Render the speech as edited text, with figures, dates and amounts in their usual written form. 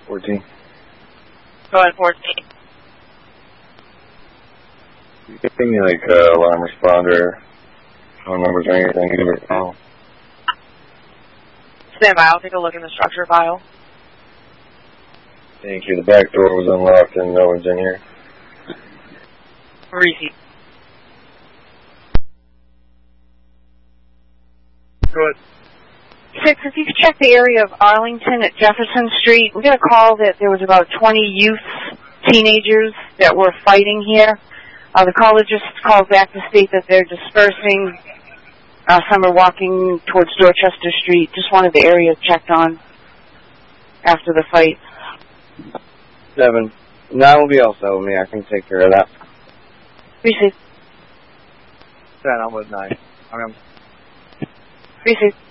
14. Go ahead, 14. You give me like alarm responder, phone numbers or anything, give it a call. Stand by, I'll take a look in the structure file. Thank you. The back door was unlocked and no one's in here. Reese. Good. 6, if you could check the area of Arlington at Jefferson Street. We got a call that there was about 20 youth, teenagers that were fighting here. The caller just called back to state that they're dispersing. Some are walking towards Dorchester Street. Just wanted the area checked on after the fight. 7. 9 will be also with me. I can take care of that. Reese. 10, I'm with 9. Reese.